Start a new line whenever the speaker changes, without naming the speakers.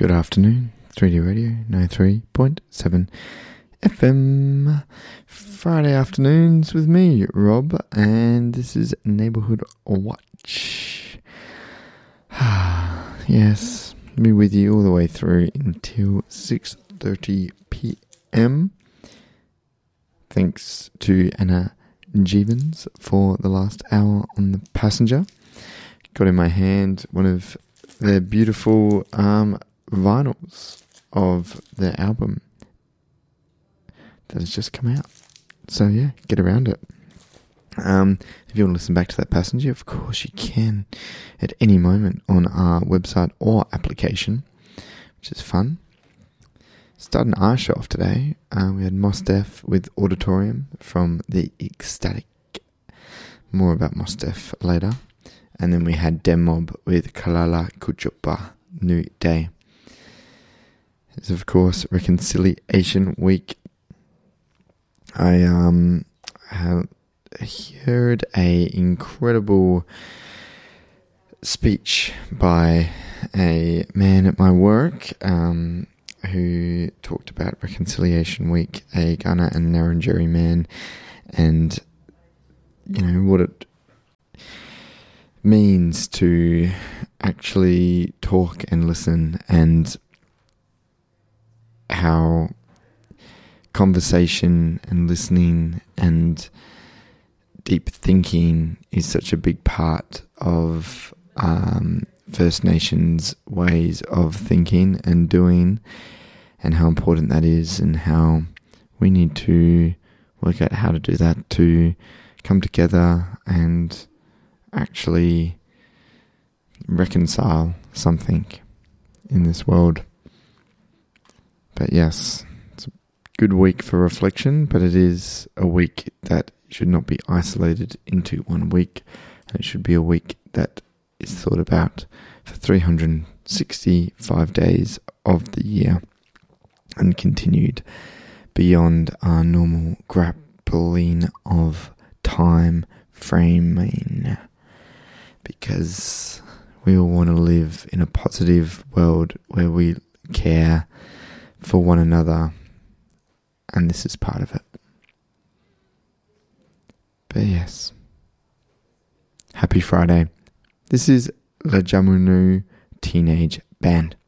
Good afternoon, 3D Radio 93.7 FM. Friday afternoons with me, Rob, and this is Neighborhood Watch. Yes, be with you all the way through until 6:30 p.m. Thanks to Anna Jeevans for the last hour on the Passenger. Got in my hand one of their beautiful vinyls of their album that has just come out. So yeah, get around it. If you want to listen back to that Passenger, of course you can at any moment on our website or application, which is fun. Starting our show off today, we had Mos Def with Auditorium from the Ecstatic. More about Mos Def later. And then we had Demob with Kalala Kuchupa, New Day. It's of course Reconciliation Week. I have heard a incredible speech by a man at my work who talked about Reconciliation Week, a Gunner and Ngarrindjeri man, and you know what it means to actually talk and listen, and how conversation and listening and deep thinking is such a big part of First Nations ways of thinking and doing, and how important that is, and how we need to work out how to do that to come together and actually reconcile something in this world. But yes, it's a good week for reflection, but it is a week that should not be isolated into one week, and it should be a week that is thought about for 365 days of the year and continued beyond our normal grappling of time framing, because we all want to live in a positive world where we care for one another, and this is part of it. But yes, happy Friday. This is La Jamunu Teenage Band.